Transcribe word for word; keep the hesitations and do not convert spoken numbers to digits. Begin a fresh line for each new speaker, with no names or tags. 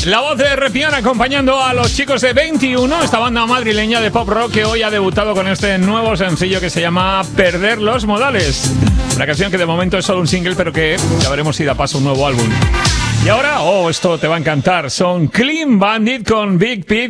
La voz de Repión acompañando a los chicos de veintiuno, esta banda madrileña de pop rock que hoy ha debutado con este nuevo sencillo que se llama Perder los Modales. Una canción que de momento es solo un single, pero que ya veremos si da paso a un nuevo álbum. Y ahora, oh, esto te va a encantar, son Clean Bandit con Big Pete.